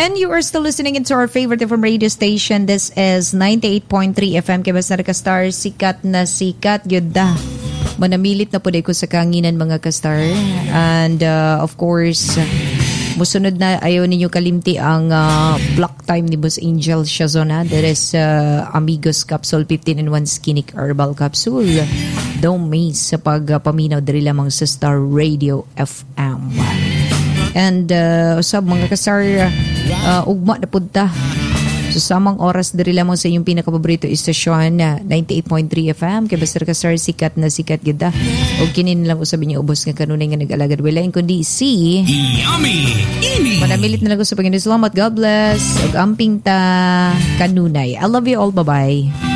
And you are still listening into our favorite FM radio station. This is 98.3 FM. Kaya basta ka-star, sikat na sikat. Yuda. Manamilit na po ko sa kanginan mga ka-star. And of course, musunod na ayaw ninyo kalimti ang block time ni Boss Angel Shazona. There is Amigos Capsule 15-in-1 Skinnic Herbal Capsule. Don't miss sa pagpaminaw diri lamang sa Star Radio FM. And usab mga kasar, ugma na punta sa samang oras diri lamang sa inyong pinakapaborito istasyon na 98.3 FM kay basta kasar sikat na sikat gida. O kinin lang usab niyo ubos nga kanunay nga nag-alagad walain kundi si Yummy Ini. Manamilit na lang ko sa Panginoon. Salamat, God bless. Ug amping ta kanunay. I love you all. Bye-bye.